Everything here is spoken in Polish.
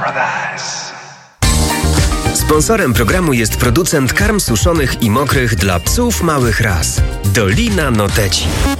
Brothers. Sponsorem programu jest producent karm suszonych i mokrych dla psów małych ras. Dolina Noteci.